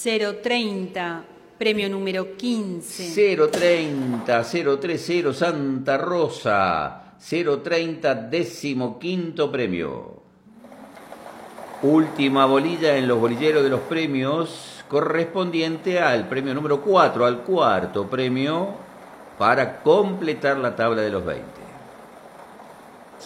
030, premio número 15. 030, 030, Santa Rosa. 030, 15º premio. Última bolilla en los bolilleros de los premios, correspondiente al premio número 4, al cuarto premio, para completar la tabla de los 20.